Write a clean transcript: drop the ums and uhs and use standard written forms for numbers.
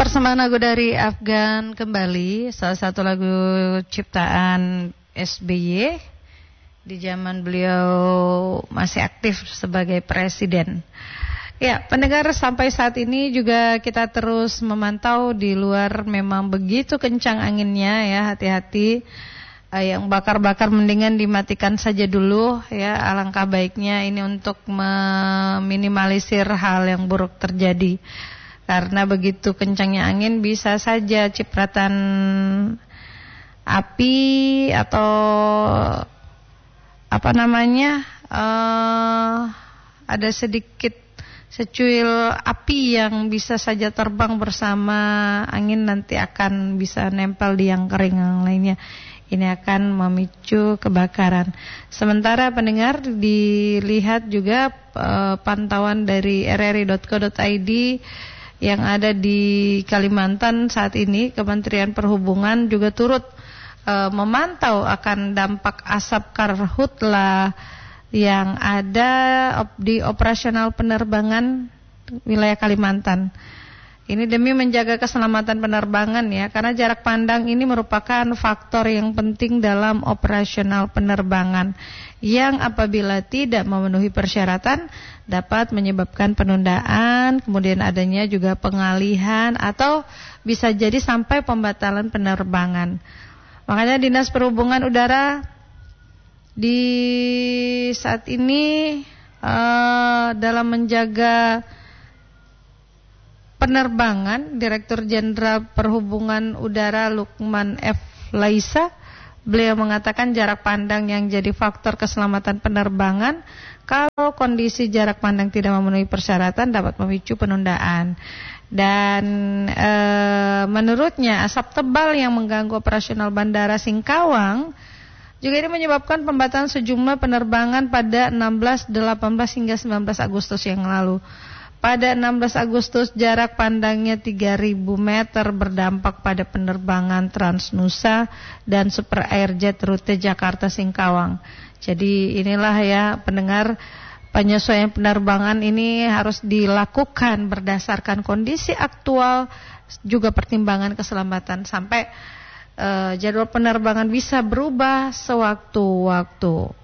persembahan lagu dari Afgan kembali, salah satu lagu ciptaan SBY di zaman beliau masih aktif sebagai presiden. Ya, pendengar, sampai saat ini juga kita terus memantau di luar memang begitu kencang anginnya ya, hati-hati. Yang bakar-bakar mendingan dimatikan saja dulu ya, alangkah baiknya ini untuk meminimalisir hal yang buruk terjadi. Karena begitu kencangnya angin bisa saja cipratan api atau ada sedikit secuil api yang bisa saja terbang bersama angin, nanti akan bisa nempel di yang kering yang lainnya. Ini akan memicu kebakaran. Sementara pendengar, dilihat juga pantauan dari rri.co.id yang ada di Kalimantan saat ini. Kementerian Perhubungan juga turut memantau akan dampak asap karhutla yang ada di operasional penerbangan wilayah Kalimantan. Ini demi menjaga keselamatan penerbangan ya, karena jarak pandang ini merupakan faktor yang penting dalam operasional penerbangan yang apabila tidak memenuhi persyaratan dapat menyebabkan penundaan, kemudian adanya juga pengalihan atau bisa jadi sampai pembatalan penerbangan. Makanya Dinas Perhubungan Udara di saat ini dalam menjaga penerbangan, Direktur Jenderal Perhubungan Udara Lukman F. Laisa, beliau mengatakan jarak pandang yang jadi faktor keselamatan penerbangan. Kalau kondisi jarak pandang tidak memenuhi persyaratan dapat memicu penundaan. Dan menurutnya asap tebal yang mengganggu operasional Bandara Singkawang juga ini menyebabkan pembatalan sejumlah penerbangan pada 16, 18 hingga 19 Agustus yang lalu. Pada 16 Agustus jarak pandangnya 3.000 meter berdampak pada penerbangan Transnusa dan Super Airjet rute Jakarta Singkawang. Jadi inilah ya pendengar, penyesuaian penerbangan ini harus dilakukan berdasarkan kondisi aktual, juga pertimbangan keselamatan sampai jadwal penerbangan bisa berubah sewaktu-waktu.